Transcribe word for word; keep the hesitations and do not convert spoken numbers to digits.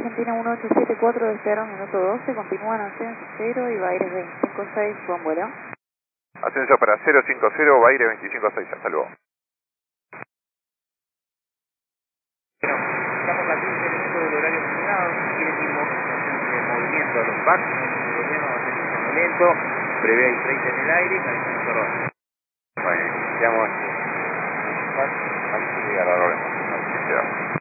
Argentina uno ocho siete cuatro, despegaron minuto doce, continúan ascenso cero y Baires veinticinco seis, buen vuelo. Ascenso para cero cinco cero, Baires veinticinco seis, hasta luego. Bueno, estamos a quince minutos del horario asignado, si quieren ir en movimiento a los backs, no hay ningún problema, va a ser un lento, prevé el treinta en el aire, calentamiento erróneo. Bueno, iniciamos el back, antes de llegar a la hora.